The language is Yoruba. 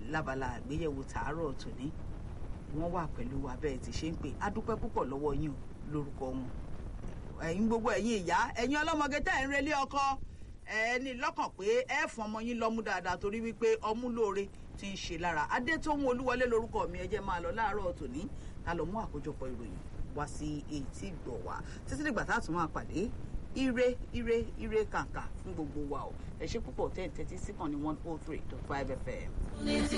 lábala àgbéyẹ̀wò tàárọ̀ tòní wọ́n wà pẹ̀lú wa bẹ́ẹ̀ ti ṣe ń pè adúpẹ́ púpọ̀ lọ́wọ́ yín o lórúkọ wọn ẹ̀yin gbogbo ẹ̀yin ìyá ẹ̀yin ọlọ́mọge tẹ́ ẹ̀ ń relé ọkọ ẹni lọ́kàn pé ẹ fún ọmọ yín lọ́mú dáadáa torí wípé ọmú lóore ti ń ṣe lára Adétóhùn Olúwọlé lórúkọ mi ẹ jẹ́ máa lọ láàárọ̀ tòní ká lọ mú àkójọpọ̀ ìròyìn wá sí etí gbọ̀ wá títí dìgbà tá a tún máa pàdé ire kàǹkà fún gbogbo wa o ẹ ṣé púpọ̀ tẹ́tí sí kan ní 103.5 FM.